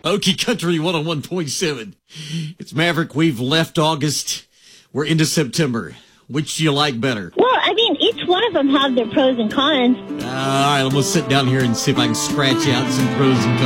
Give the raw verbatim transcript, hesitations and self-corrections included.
Okie Country one oh one point seven. It's Maverick. We've left August. We're into September. Which do you like better? Well, I mean, each one of them have their pros and cons. Uh, all right, I'm going to sit down here and see if I can scratch out some pros and cons.